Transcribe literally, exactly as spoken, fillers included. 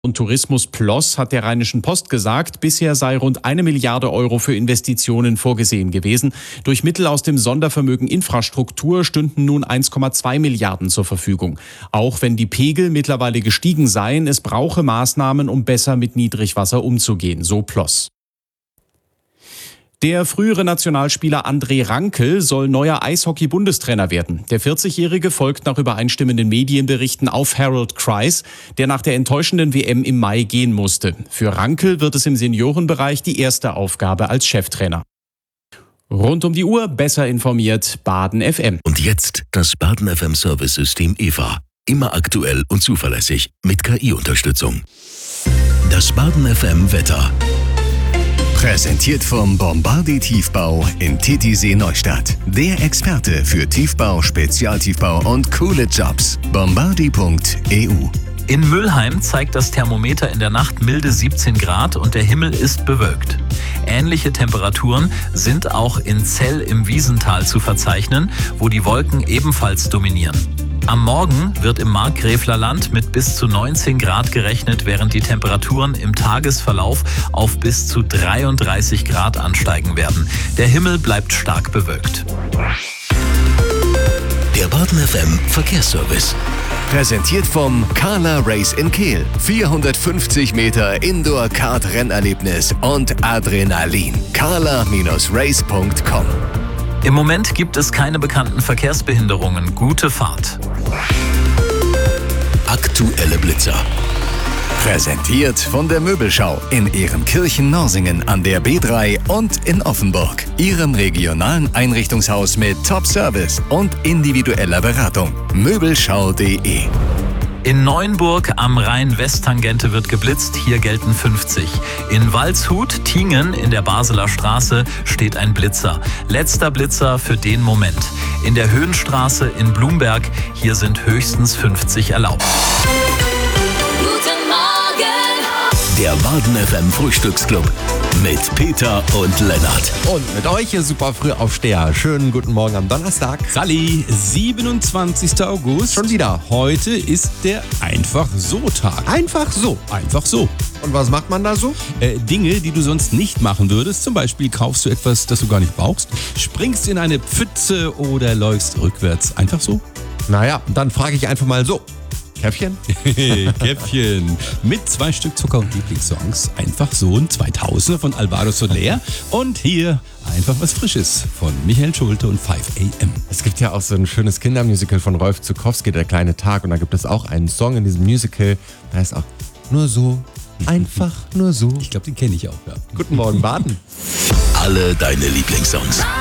Und Tourismus Plus hat der Rheinischen Post gesagt, bisher sei rund eine Milliarde Euro für Investitionen vorgesehen gewesen. Durch Mittel aus dem Sondervermögen Infrastruktur stünden nun eins Komma zwei Milliarden zur Verfügung. Auch wenn die Pegel mittlerweile gestiegen seien, es brauche Maßnahmen, um besser mit Niedrigwasser umzugehen, so Ploss. Der frühere Nationalspieler André Rankel soll neuer Eishockey-Bundestrainer werden. Der vierzigjährige folgt nach übereinstimmenden Medienberichten auf Harold Kreis, der nach der enttäuschenden W M im Mai gehen musste. Für Rankel wird es im Seniorenbereich die erste Aufgabe als Cheftrainer. Rund um die Uhr besser informiert, Baden F M. Und jetzt das Baden F M Service-System E V A. Immer aktuell und zuverlässig mit K I-Unterstützung. Das Baden F M Wetter. Präsentiert vom Bombardier Tiefbau in Titisee Neustadt. Der Experte für Tiefbau, Spezialtiefbau und coole Jobs. bombardier punkt e u. In Mülheim zeigt das Thermometer in der Nacht milde siebzehn Grad und der Himmel ist bewölkt. Ähnliche Temperaturen sind auch in Zell im Wiesental zu verzeichnen, wo die Wolken ebenfalls dominieren. Am Morgen wird im Markgräfler Land mit bis zu neunzehn Grad gerechnet, während die Temperaturen im Tagesverlauf auf bis zu dreiunddreißig Grad ansteigen werden. Der Himmel bleibt stark bewölkt. Der Baden F M Verkehrsservice. Präsentiert vom Carla Race in Kehl. vierhundertfünfzig Meter Indoor-Kart-Rennerlebnis und Adrenalin. carla Bindestrich race punkt com. Im Moment gibt es keine bekannten Verkehrsbehinderungen. Gute Fahrt. Aktuelle Blitzer. Präsentiert von der Möbelschau in Ehrenkirchen-Norsingen an der B drei und in Offenburg. Ihrem regionalen Einrichtungshaus mit Top-Service und individueller Beratung. möbelschau punkt de. In Neuenburg am Rhein-West-Tangente wird geblitzt, hier gelten fünfzig. In Waldshut, Tingen in der Basler Straße steht ein Blitzer. Letzter Blitzer für den Moment. In der Höhenstraße in Blumberg, hier sind höchstens fünfzig erlaubt. Guten Morgen! Der Baden F M Frühstücksclub mit Peter und Lennart. Und mit euch, ihr super Frühaufsteher. Schönen guten Morgen am Donnerstag. Sally, siebenundzwanzigster August. Schon wieder. Heute ist der Einfach-So-Tag. Einfach so. Einfach so. Und was macht man da so? Äh, Dinge, die du sonst nicht machen würdest. Zum Beispiel kaufst du etwas, das du gar nicht brauchst, springst in eine Pfütze oder läufst rückwärts. Einfach so? Naja, dann frage ich einfach mal so. Käffchen? Käffchen. Mit zwei Stück Zucker und Lieblingssongs. Einfach so ein zweitausender von Alvaro Soler. Und hier einfach was Frisches von Michael Schulte und fünf a m. Es gibt ja auch so ein schönes Kindermusical von Rolf Zukowski, Der kleine Tag. Und da gibt es auch einen Song in diesem Musical, der heißt auch Nur so, einfach nur so. Ich glaube, den kenne ich auch, ja. Guten Morgen, Baden. Alle deine Lieblingssongs.